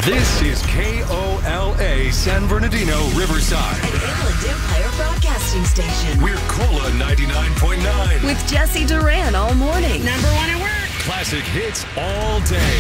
This is KOLA San Bernardino, Riverside. An Inland Empire Broadcasting Station. We're Cola 99.9. With Jesse Duran all morning. Number one at work. Classic hits all day.